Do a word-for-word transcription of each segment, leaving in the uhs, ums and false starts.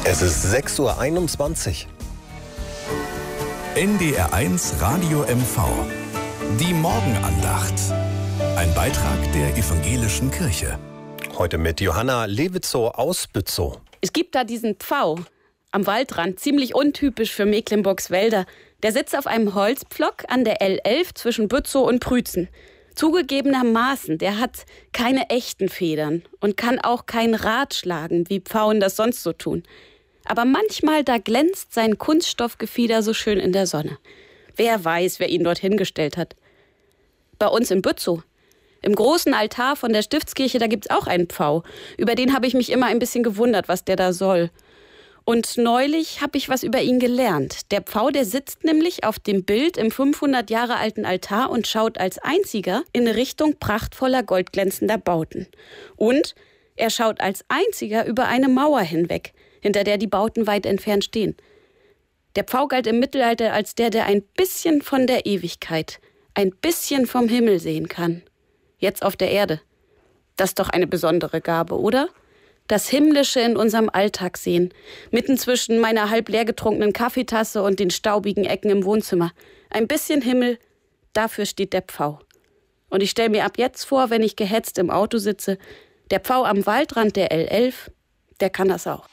Es ist sechs Uhr einundzwanzig. N D R eins Radio M V. Die Morgenandacht. Ein Beitrag der Evangelischen Kirche. Heute mit Johanna Lewitzow aus Bützow. Es gibt da diesen Pfau am Waldrand, ziemlich untypisch für Mecklenburgs Wälder. Der sitzt auf einem Holzpflock an der L elf zwischen Bützow und Prützen. Zugegebenermaßen, der hat keine echten Federn und kann auch kein Rad schlagen, wie Pfauen das sonst so tun. Aber manchmal, da glänzt sein Kunststoffgefieder so schön in der Sonne. Wer weiß, wer ihn dort hingestellt hat. Bei uns in Bützow, im großen Altar von der Stiftskirche, da gibt's auch einen Pfau. Über den habe ich mich immer ein bisschen gewundert, was der da soll. Und neulich habe ich was über ihn gelernt. Der Pfau, der sitzt nämlich auf dem Bild im fünfhundert Jahre alten Altar und schaut als einziger in Richtung prachtvoller goldglänzender Bauten. Und er schaut als einziger über eine Mauer hinweg, hinter der die Bauten weit entfernt stehen. Der Pfau galt im Mittelalter als der, der ein bisschen von der Ewigkeit, ein bisschen vom Himmel sehen kann. Jetzt auf der Erde. Das ist doch eine besondere Gabe, oder? Das Himmlische in unserem Alltag sehen. Mitten zwischen meiner halb leer getrunkenen Kaffeetasse und den staubigen Ecken im Wohnzimmer. Ein bisschen Himmel, dafür steht der Pfau. Und ich stelle mir ab jetzt vor, wenn ich gehetzt im Auto sitze, der Pfau am Waldrand der L elf, der kann das auch.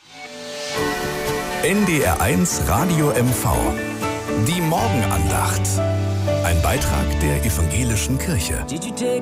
N D R eins Radio M V. Die Morgenandacht. Ein Beitrag der Evangelischen Kirche.